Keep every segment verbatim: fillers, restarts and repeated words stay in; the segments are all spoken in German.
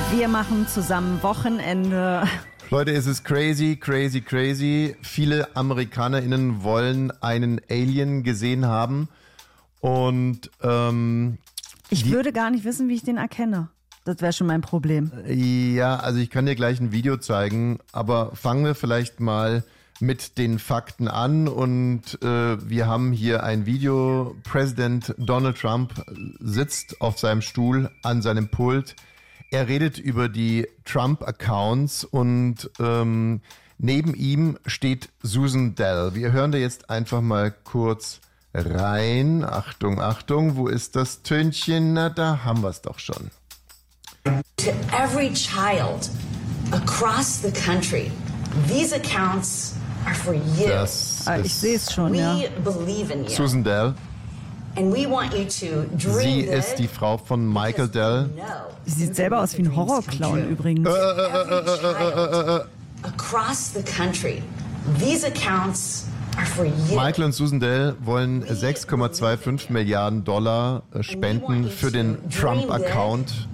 Wir machen zusammen Wochenende. Leute, es ist crazy, crazy, crazy. Viele AmerikanerInnen wollen einen Alien gesehen haben. Und ähm, ich die, würde gar nicht wissen, wie ich den erkenne. Das wäre schon mein Problem. Ja, also ich kann dir gleich ein Video zeigen, aber fangen wir vielleicht mal mit den Fakten an. Und äh, wir haben hier ein Video. Präsident Donald Trump sitzt auf seinem Stuhl an seinem Pult. Er redet über die Trump-Accounts und ähm, neben ihm steht Susan Dell. Wir hören da jetzt einfach mal kurz rein. Achtung, Achtung, wo ist das Tönchen? Na, da haben wir es doch schon. To every child across the country, these accounts are for you. Das ah, ich sehe es schon, We ja. believe in you. Susan Dell. And we want you to dream Sie big, ist die Frau von Michael Dell. Sie sieht selber aus wie ein Horrorclown übrigens. Äh, äh, äh, äh, äh, äh. Across the country, these accounts are for you. Michael und Susan Dell wollen sechs Komma fünfundzwanzig Milliarden Dollar spenden für den Trump-Account.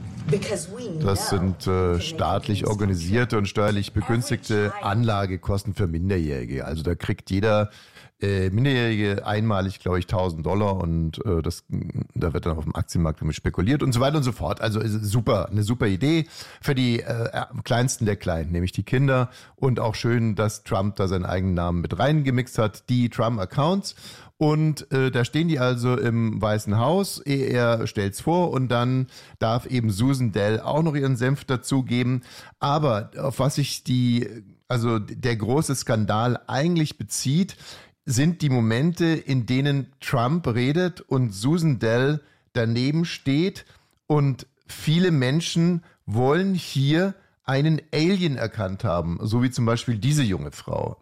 Das sind äh, staatlich organisierte und steuerlich begünstigte Anlagekosten für Minderjährige. Also da kriegt jeder äh, Minderjährige einmalig, glaube ich, tausend Dollar und äh, das, da wird dann auf dem Aktienmarkt damit spekuliert und so weiter und so fort. Also ist super, eine super Idee für die äh, Kleinsten der Kleinen, nämlich die Kinder. Und auch schön, dass Trump da seinen eigenen Namen mit reingemixt hat, die Trump-Accounts. Und äh, da stehen die also im Weißen Haus, er stellt's vor und dann darf eben Susan Dell auch noch ihren Senf dazugeben. Aber auf was sich die, also der große Skandal eigentlich bezieht, sind die Momente, in denen Trump redet und Susan Dell daneben steht und viele Menschen wollen hier einen Alien erkannt haben, so wie zum Beispiel diese junge Frau.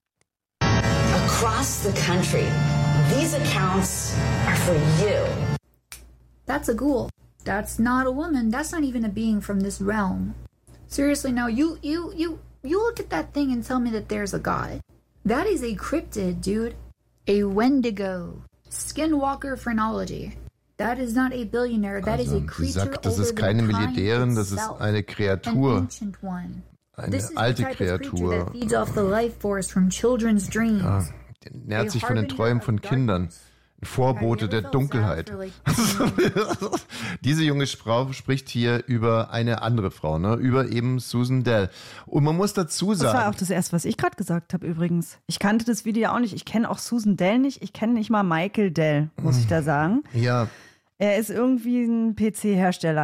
Across the country, these accounts are for you. That's a ghoul. That's not a woman. That's not even a being from this realm. Seriously, now you you you you look at that thing and tell me that there's a god. That is a cryptid, dude. A Wendigo. Skinwalker phrenology. That is not a billionaire. That Also, is a creature sie sagt, das older ist keine than time Milliardärin, das ist itself. eine Kreatur. An ancient one. Eine This is the alte type of creature Kreatur. that feeds off the life force from children's dreams. Ja, der nährt sich von den Träumen von Kindern. Ein Vorbote der Dunkelheit. Diese junge Frau spricht hier über eine andere Frau, ne? Über eben Susan Dell. Und man muss dazu sagen... Das war auch das Erste, was ich gerade gesagt habe übrigens. Ich kannte das Video auch nicht. Ich kenne auch Susan Dell nicht. Ich kenne nicht mal Michael Dell, muss ich da sagen. Ja. Er ist irgendwie ein P C-Hersteller.